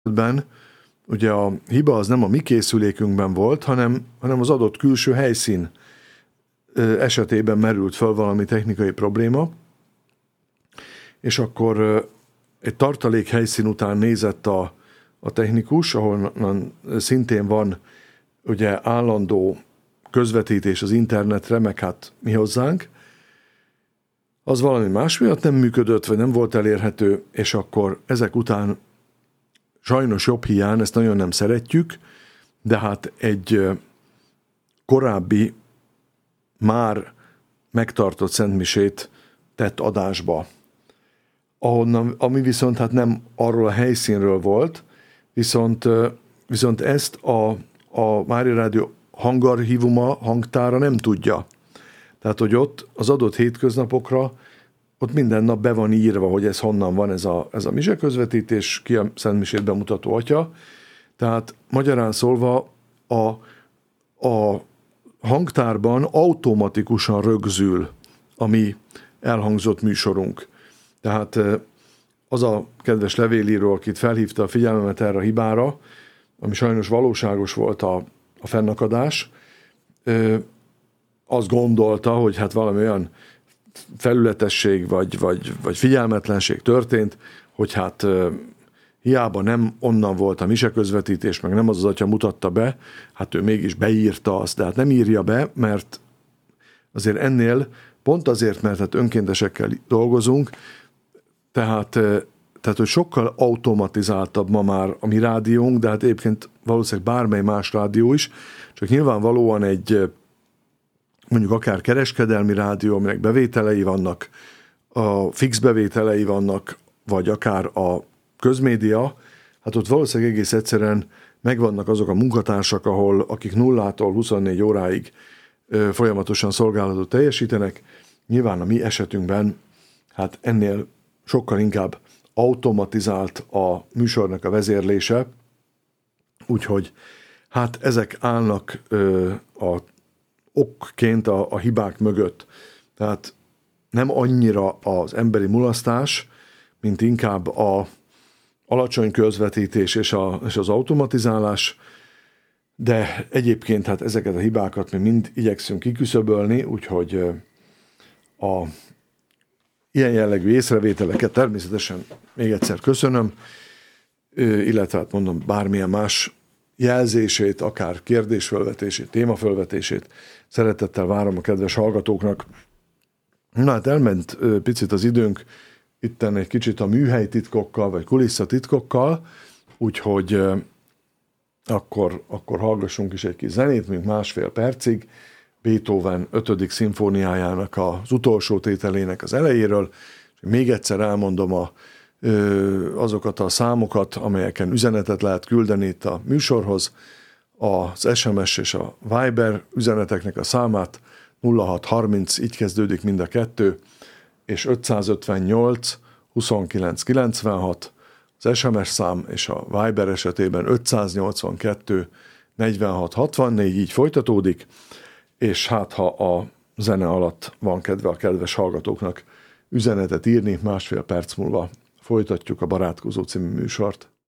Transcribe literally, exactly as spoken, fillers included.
Ben, ugye a hiba az nem a mi készülékünkben volt, hanem, hanem az adott külső helyszín esetében merült fel valami technikai probléma, és akkor egy tartalék helyszín után nézett a, a technikus, ahol szintén van ugye állandó közvetítés az internetre, meg hát mi hozzánk, az valami más miatt nem működött, vagy nem volt elérhető, és akkor ezek után sajnos jobb hiány, ezt nagyon nem szeretjük, de hát egy korábbi, már megtartott szentmisét tett adásba, ahonnan, ami viszont hát nem arról a helyszínről volt, viszont, viszont ezt a, a Mária Rádió hangarchívuma, hangtára nem tudja. Tehát, hogy ott az adott hétköznapokra ott minden nap be van írva, hogy ez honnan van ez a, ez a mise közvetítés, ki a szentmisét bemutató atya. Tehát magyarán szólva a, a hangtárban automatikusan rögzül a mi elhangzott műsorunk. Tehát az a kedves levélíró, akit felhívta a figyelmemet erre a hibára, ami sajnos valóságos volt a, a fennakadás, azt gondolta, hogy hát valami olyan felületesség vagy, vagy, vagy figyelmetlenség történt, hogy hát hiába nem onnan volt a mise közvetítés, meg nem az az atya mutatta be, hát ő mégis beírta azt, de hát nem írja be, mert azért ennél, pont azért, mert hát önkéntesekkel dolgozunk, tehát, tehát hogy sokkal automatizáltabb ma már a mi rádiónk, de hát egyébként valószínűleg bármely más rádió is, csak nyilvánvalóan egy mondjuk akár kereskedelmi rádió, aminek bevételei vannak, a fix bevételei vannak, vagy akár a közmédia, hát ott valószínűleg egész egyszerűen megvannak azok a munkatársak, ahol, akik nullától huszonnégy óráig ö, folyamatosan szolgálatot teljesítenek. Nyilván a mi esetünkben hát ennél sokkal inkább automatizált a műsornak a vezérlése, úgyhogy hát ezek állnak ö, a okként a, a hibák mögött. Tehát nem annyira az emberi mulasztás, mint inkább a alacsony közvetítés és, a, és az automatizálás, de egyébként hát ezeket a hibákat mi mind igyekszünk kiküszöbölni, úgyhogy a ilyen jellegű észrevételeket természetesen még egyszer köszönöm, illetve hát mondom, bármilyen más jelzését, akár kérdésfölvetését, témafölvetését szeretettel várom a kedves hallgatóknak. Na hát elment picit az időnk itten egy kicsit a műhely titkokkal, vagy kulisszatitkokkal, úgyhogy akkor, akkor hallgassunk is egy kis zenét, mint másfél percig, Beethoven ötödik szimfóniájának az utolsó tételének az elejéről. Még egyszer elmondom a azokat a számokat, amelyeken üzenetet lehet küldeni itt a műsorhoz, az es em es és a Viber üzeneteknek a számát nulla hat harminc, így kezdődik mind a kettő, és ötszázötvennyolc huszonkilenc kilencvenhat, az es em es szám és a Viber esetében ötszáznyolcvankettő negyvenhat hatvannégy, így folytatódik, és hát ha a zene alatt van kedve a kedves hallgatóknak üzenetet írni, másfél perc múlva folytatjuk a Barátkozó című műsort.